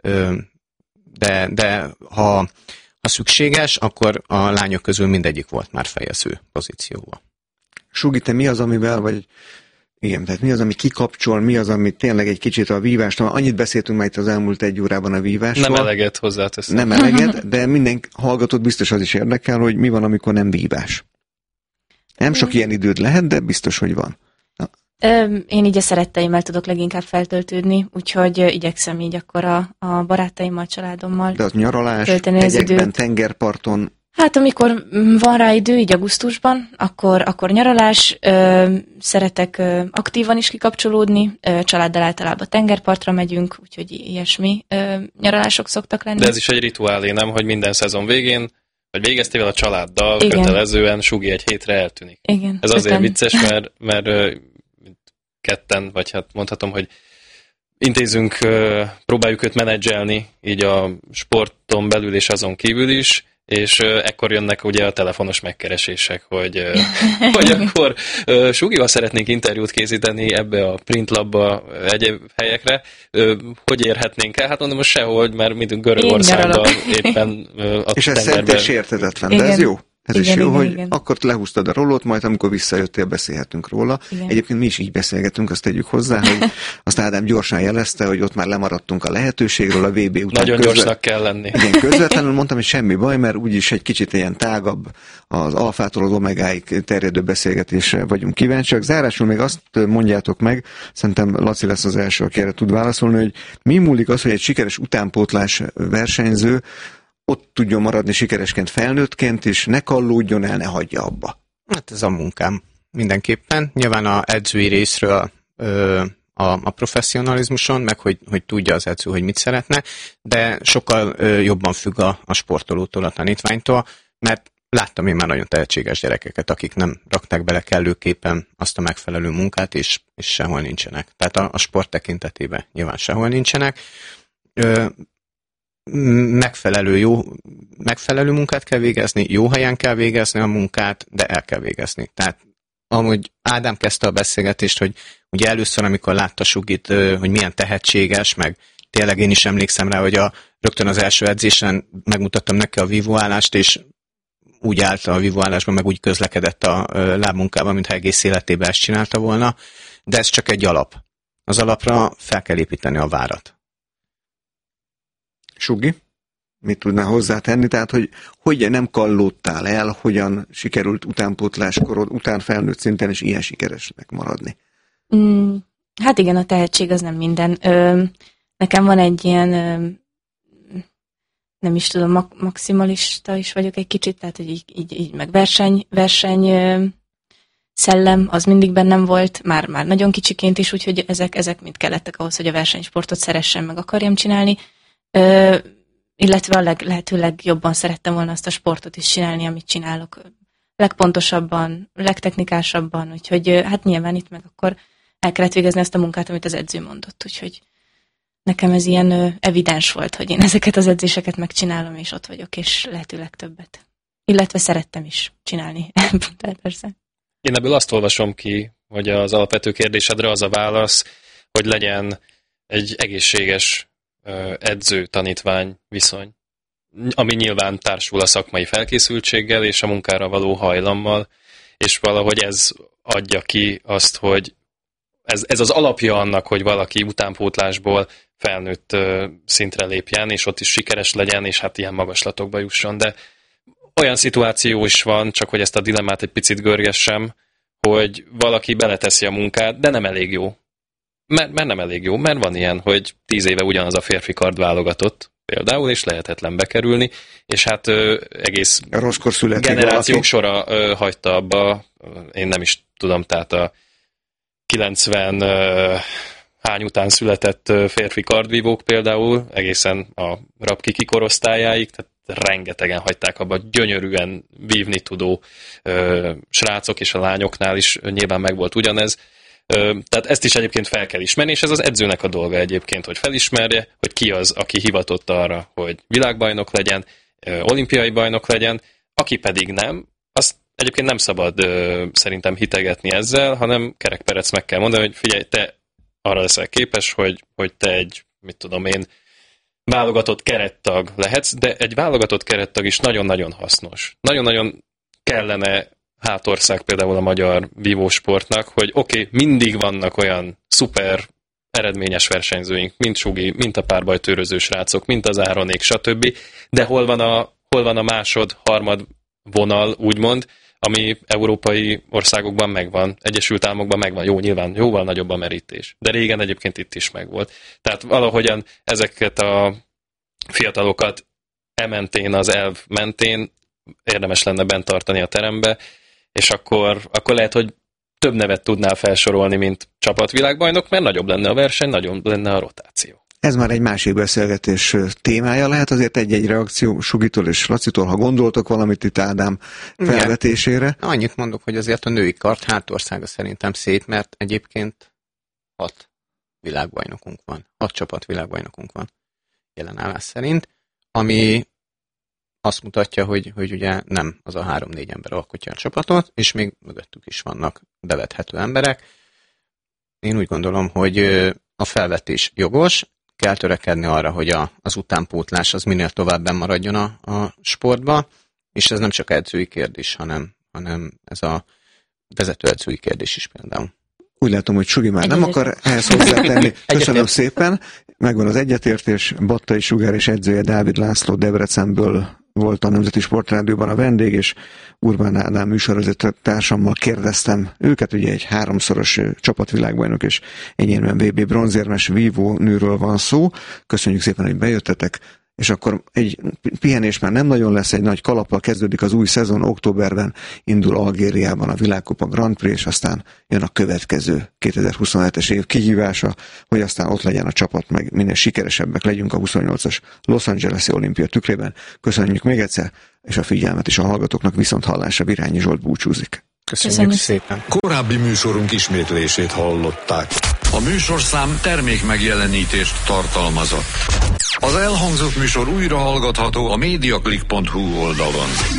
de ha szükséges, akkor a lányok közül mindegyik volt már fejező pozícióban. Sugi, te mi az, amivel, vagy igen, tehát mi az, ami kikapcsol, mi az, ami tényleg egy kicsit a vívást, annyit beszéltünk már itt az elmúlt 1 órában a vívásról. Nem eleget hozzáteszem. Nem eleget, de minden hallgatót biztos az is érdekel, hogy mi van, amikor nem vívás. Nem sok ilyen időd lehet, de biztos, hogy van. Én így a szeretteimmel tudok leginkább feltöltődni, úgyhogy igyekszem így akkor a barátaimmal, családommal. De az nyaralás, hegyekben, tengerparton. Hát amikor van rá idő, így augusztusban, akkor nyaralás, szeretek aktívan is kikapcsolódni, családdal általában tengerpartra megyünk, úgyhogy ilyesmi nyaralások szoktak lenni. De ez is egy rituálé, nem, hogy minden szezon végén, vagy végeztével a családdal, igen, kötelezően Sugi egy hétre eltűnik. Igen, ez azért vicces, mert ketten, vagy hát mondhatom, hogy intézünk, próbáljuk őt menedzselni, így a sporton belül és azon kívül is, és ekkor jönnek ugye a telefonos megkeresések, hogy akkor Sugival szeretnénk interjút készíteni ebbe a printlabba, egyéb helyekre, hogy érhetnénk el? Hát mondom, most sehogy, mert mint Görögországban éppen a és ez szerintem sérthetetlen, de ez jó. Ez is jó, hogy akkor lehúztad a rólót, majd amikor visszajöttél, beszélhetünk róla. Igen. Egyébként mi is így beszélgetünk, azt tegyük hozzá, hogy azt Ádám gyorsan jelezte, hogy ott már lemaradtunk a lehetőségről, a VB után. Nagyon gyorsnak kell lenni. Igen, közvetlenül mondtam, hogy semmi baj, mert úgyis egy kicsit ilyen tágabb, az alfától az omegáig terjedő beszélgetésre vagyunk kíváncsiak. Zárásul még azt mondjátok meg, szerintem Laci lesz az első, aki erre tud válaszolni, hogy mi múlik az, hogy egy sikeres utánpótlás versenyző ott tudjon maradni sikeresként felnőttként, és ne kallódjon el, ne hagyja abba. Hát ez a munkám mindenképpen. Nyilván a edzői részről a professzionalizmuson, meg hogy tudja az edző, hogy mit szeretne, de sokkal jobban függ a sportolótól, a tanítványtól, mert láttam én már nagyon tehetséges gyerekeket, akik nem rakták bele kellőképpen azt a megfelelő munkát, és sehol nincsenek. Tehát a sport tekintetében nyilván sehol nincsenek. Megfelelő munkát kell végezni, jó helyen kell végezni a munkát, de el kell végezni. Tehát amúgy Ádám kezdte a beszélgetést, hogy ugye először, amikor látta Sugit, hogy milyen tehetséges, meg tényleg én is emlékszem rá, hogy rögtön az első edzésen megmutattam neki a vívóállást, és úgy állt a vívóállásban, meg úgy közlekedett a lábmunkában, mintha egész életében ezt csinálta volna, de ez csak egy alap. Az alapra fel kell építeni a várat. Sugi, mit tudnál hozzátenni? Tehát, hogy nem kallódtál el, hogyan sikerült utánpótláskorod után felnőtt szinten is ilyen sikeresnek maradni? Hát igen, a tehetség az nem minden. Nekem van egy ilyen, nem is tudom, maximalista is vagyok egy kicsit, tehát hogy így meg verseny szellem, az mindig bennem volt, már nagyon kicsiként is, úgyhogy ezek mind kellettek ahhoz, hogy a versenysportot szeressem, meg akarjam csinálni. Illetve a lehető legjobban szerettem volna azt a sportot is csinálni, amit csinálok. Legpontosabban, legtechnikásabban, úgyhogy hát nyilván itt meg akkor el kellett végezni azt a munkát, amit az edző mondott, úgyhogy nekem ez ilyen evidens volt, hogy én ezeket az edzéseket megcsinálom, és ott vagyok, és lehetőleg többet. Illetve szerettem is csinálni, persze. Én ebből azt olvasom ki, hogy az alapvető kérdésedre az a válasz, hogy legyen egy egészséges edző-tanítvány viszony, ami nyilván társul a szakmai felkészültséggel és a munkára való hajlammal, és valahogy ez adja ki azt, hogy ez az alapja annak, hogy valaki utánpótlásból felnőtt szintre lépjen, és ott is sikeres legyen, és hát ilyen magaslatokba jusson, de olyan szituáció is van, csak hogy ezt a dilemmát egy picit görgessem, hogy valaki beleteszi a munkát, de nem elég jó. Mert nem elég jó, mert van ilyen, hogy 10 éve ugyanaz a férfi kard válogatott például, és lehetetlen bekerülni, és hát egész generációk sora hagyta abba, én nem is tudom, tehát a 90 hány után született férfi kardvívók például, egészen a Rapkiki korosztályáig, tehát rengetegen hagyták abba, gyönyörűen vívni tudó srácok, és a lányoknál is nyilván megvolt ugyanez. Tehát ezt is egyébként fel kell ismerni, és ez az edzőnek a dolga egyébként, hogy felismerje, hogy ki az, aki hivatott arra, hogy világbajnok legyen, olimpiai bajnok legyen, aki pedig nem, azt egyébként nem szabad szerintem hitegetni ezzel, hanem kerekperec meg kell mondani, hogy figyelj, te arra leszel képes, hogy te egy, mit tudom én, válogatott kerettag lehetsz, de egy válogatott kerettag is nagyon-nagyon hasznos. Nagyon-nagyon kellene hátország például a magyar vívósportnak, hogy oké, mindig vannak olyan szuper eredményes versenyzőink, mint Sugi, mint a párbajtőröző srácok, mint az Áronék, stb. De hol van a másod, harmad vonal, úgymond, ami európai országokban megvan, Egyesült Államokban megvan, jó, nyilván jóval nagyobb a merítés, de régen egyébként itt is megvolt. Tehát valahogyan ezeket a fiatalokat mentén, az elv mentén érdemes lenne bent tartani a terembe, és akkor lehet, hogy több nevet tudnál felsorolni, mint csapatvilágbajnok, mert nagyobb lenne a verseny, nagyobb lenne a rotáció. Ez már egy másik beszélgetés témája lehet, azért egy-egy reakció Sugitól és Lacitól, ha gondoltok valamit itt Ádám felvetésére. Igen. Annyit mondok, hogy azért a női kard hátországa szerintem szép, mert egyébként 6 világbajnokunk van, 6 csapatvilágbajnokunk van jelenállás szerint, ami azt mutatja, hogy ugye nem az a 3-4 ember alkotja a csapatot, és még mögöttük is vannak bevethető emberek. Én úgy gondolom, hogy a felvetés jogos, kell törekedni arra, hogy az utánpótlás az minél tovább benn maradjon a sportba, és ez nem csak edzői kérdés, hanem ez a vezetőedzői kérdés is például. Úgy látom, hogy Sugi már nem akar ehhez hozzátenni. Köszönöm szépen. Megvan az egyetértés. Battai Sugár és edzője Dávid László Debrecenből volt a Nemzeti Sportrádióban a vendég, és Urbán Ádám műsorvezető társammal kérdeztem őket, ugye egy 3-szoros csapatvilágbajnok és enyérmen VB bronzérmes vívó nőről van szó. Köszönjük szépen, hogy bejöttetek, és akkor egy pihenés már nem nagyon lesz, egy nagy kalappal kezdődik az új szezon, októberben indul Algériában a Világkupa Grand Prix, és aztán jön a következő 2027-es év kihívása, hogy aztán ott legyen a csapat, meg minél sikeresebbek legyünk a 28-as Los Angeles-i olimpia tükrében. Köszönjük még egyszer, és a figyelmet is a hallgatóknak, viszont hallásra Virányi Zsolt búcsúzik. Köszönjük szépen. Korábbi műsorunk ismétlését hallották. A műsorszám termék megjelenítést tartalmazott. Az elhangzott műsor újra hallgatható a mediaclick.hu oldalon.